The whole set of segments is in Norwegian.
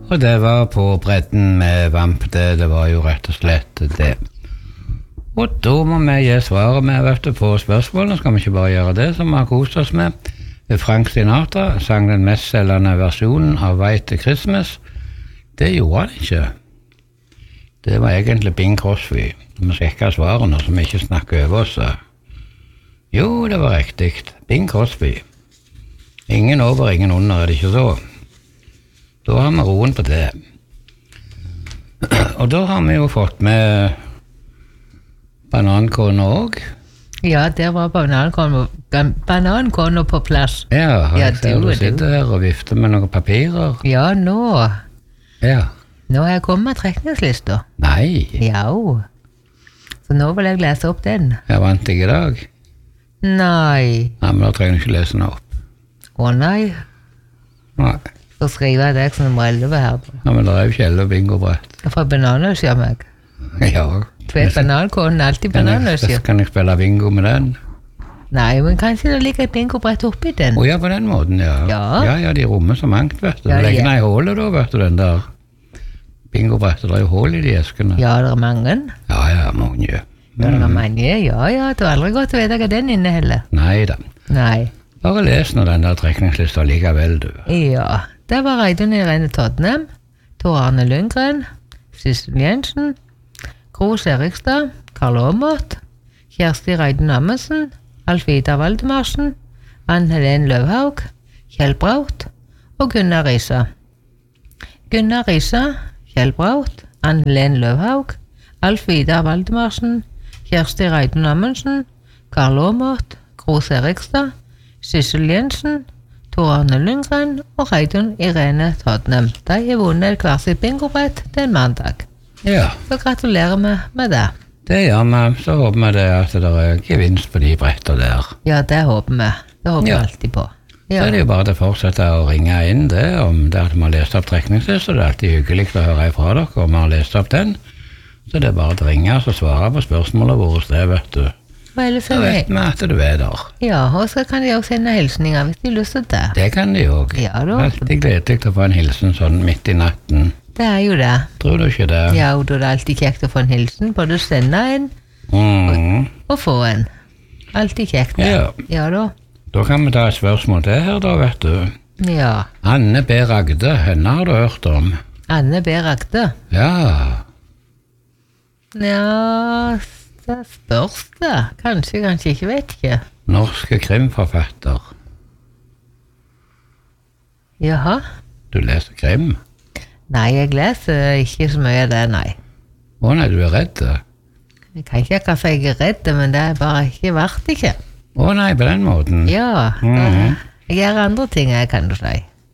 Og det var på bredden med vamp, det var jo rett og slett det. Og da må vi gi svaret med, vet du, på spørsmålene, skal vi ikke bare gjøre det, som vi har kost oss med. Frank Sinatra sang den mestselgende versjonen av White Christmas. Det gjorde han ikke. Det var egentlig Bing Crosby. Vi sjekket svarene, så vi ikke snakker over oss. Jo, det var riktig. Bing Crosby. Ingen over, ingen under, er det ikke så? Da har vi roen på det. Og da har vi jo fått med banankone også. Ja, der var banankone på plass. Ja, jeg ser du sitter her og vifter med noen papirer. Ja, nå. Ja. Nå har jeg kommet med trekningslista. Nei. Ja. Så nå vil jeg lese opp den. Jeg vant ikke i dag. Nei. Nei, men da trenger du ikke lese den opp. Å nei. Nei. Så skriver jeg deg som nummer 11 her. Ja, men det er jo ikke 11 bingobrett. Fra bananer, sier meg. Ja. Du vet, banankonen er alltid bananer, sier. Kan jeg spille bingo med den? Nei, men kanskje det ligger et bingobrett oppi den. Å ja, på den måten, ja. Ja, de rommer så mangt, vet du. Legg den i hålet da, vet du, den der bingobrettet. Det er jo hål i de eskene. Ja, det er mange. Ja, mange. Det er mange, ja. Det er aldri godt å vite hva den inneholder. Nei da. Nei. Bare les nå den der trekningslista likevel, du. Ja, det var Reidun Irene Todnem, Tor Arne Lundgren, Sissel Jensen, Gros Erikstad, Karl Aamodt, Kjersti Reidun Amundsen, Alf-Ida Valdemarsen, Ann-Helene Løvhaug, Kjell Braut og Gunnar Risa. Gunnar Risa, Kjell Braut, Ann-Helene Løvhaug, Alf-Ida Valdemarsen, Kjersti Reidun Amundsen, Karl Aamodt, Gros Erikstad, Sissel Jensen, Tor Arne Lundgren og Reidun Irene Todnem. De har vunnet hver sitt bingobrett til en mandag. Ja. Så gratulerer vi med det. Det gjør vi. Så håper vi det at det er gevinst på de brettene der. Ja, det håper vi. Det håper vi alltid på. Ja. Så er det jo bare til å fortsette å ringe inn det, om det at vi har lest opp trekningslista. Det er alltid hyggelig å høre ifra dere om vi har lest opp den. Så det er bare til å ringe og svare på spørsmålene våre, det vet du. Så vet vi at du er der. Ja, og så kan de også sende hilsninger hvis de har lyst til det. Det kan de også. Ja, da. Alltid gledelig å få en hilsen sånn midt i natten. Det er jo det. Tror du ikke det? Ja, og da er det alltid kjekt å få en hilsen, både sende en og få en. Alltid kjekt det. Ja da. Da kan vi ta et spørsmål til her da, vet du. Ja. Anne B. Ragde, henne har du hørt om? Anne B. Ragde? Ja. Ja, det spørs det. Kanskje ikke, vet ikke. Norske krimforfatter. Jaha. Du leser krim? Nei, jeg leser ikke så mye av det, nei. Å nei, du er redd? Jeg kan ikke akkurat si jeg er redd, men det er bare ikke verdt ikke. Å nei, på den måten? Ja, jeg gjør andre ting jeg kan du si.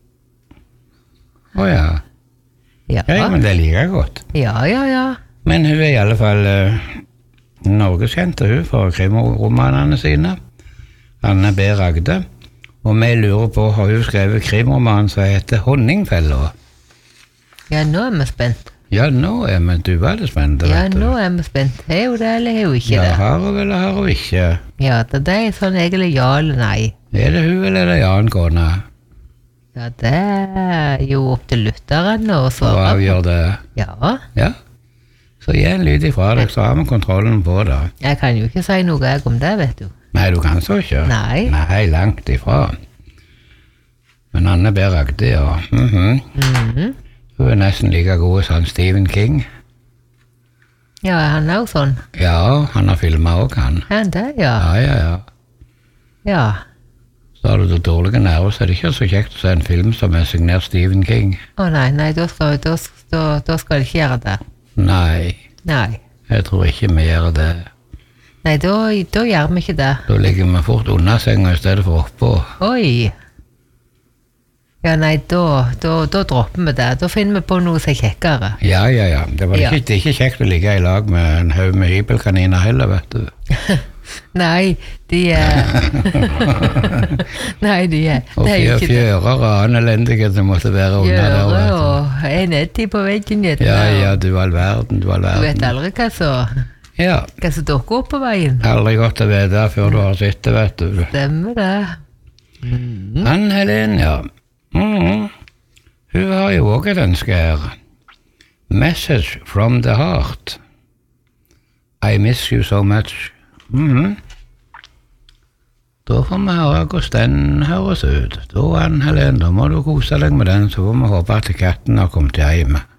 Å ja. Ja, men det liker jeg godt. Ja. Men hun er i alle fall norgeskjente hun for krimromanene sine. Anne B. Ragde. Og vi lurer på, har hun skrevet krimromanen som heter Honningfella? Ja, nå er vi spent. Ja, nå er vi, du var det spent, vet du. Ja, nå er vi spent. Er hun det, eller er hun ikke det? Ja, har hun eller har hun ikke? Ja, det er sånn egentlig ja eller nei. Er det hun eller er det Jan kone? Ja, det er jo opp til lytteren å svare på. Og avgjør det? Ja. Så gi en lyd ifra deg, så har vi kontrollen på det. Jeg kan jo ikke si noe jeg om det, vet du. Nei, du kan så ikke? Nei, langt ifra. Men Anne B. Ragde, ja. Hun er nesten like god som Stephen King. Ja, han er jo sånn. Ja, han har filmet også, han. Han det, ja. Ja. Så har du dårlige nerver, så er det ikke så kjekt å se en film som er signert Stephen King. Å nei, da skal det ikke gjøre det. Nei. Jeg tror ikke vi gjør det. Nei, da gjør vi ikke det. Da ligger vi fort under senga i stedet for oppå. Oi. Ja, nei, da dropper vi det. Da finner vi på noe som er kjekkere. Ja. Det er ikke kjekt å ligge i lag med en haug med hybelkaniner heller, vet du. Nei, de er... Nei, de er... Og fjører og annen elendighet som måtte være under der, vet du. Fjører og en etti på veggen. Ja, du all verden. Du vet aldri hva som dukker opp på veien. Aldri godt å vite før du har sett det, vet du. Stemmer det. Ann-Helene, ja. Hun Hun har jo også et ønske her. Message from the heart. I miss you so much. Da får vi høre hvordan den høres ut. Da, Ann Helen, da må du kose deg med den, så får vi håpe at katten har kommet hjem.